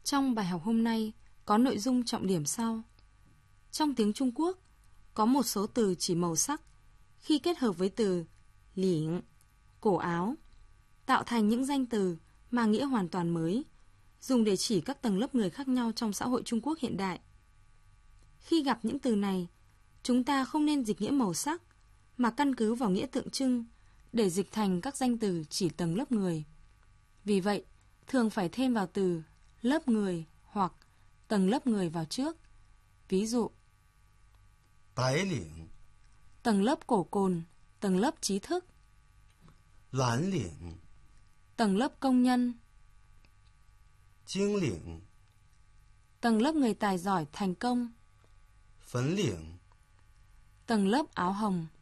Trong bài học hôm nay có nội dung trọng điểm sau. Trong tiếng Trung Quốc, có một số từ chỉ màu sắc khi kết hợp với từ liễng, cổ áo, tạo thành những danh từ mang nghĩa hoàn toàn mới, dùng để chỉ các tầng lớp người khác nhau trong xã hội Trung Quốc hiện đại. Khi gặp những từ này, chúng ta không nên dịch nghĩa màu sắc, mà căn cứ vào nghĩa tượng trưng để dịch thành các danh từ chỉ tầng lớp người. Vì vậy, thường phải thêm vào từ lớp người hoặc tầng lớp người vào trước. Ví dụ, Bái liễng, tầng lớp cổ cồn, tầng lớp trí thức. Lán liễng, Tầng lớp công nhân, Chính liễng, tầng lớp người tài giỏi thành công. Phấn liễng, Tầng lớp áo hồng.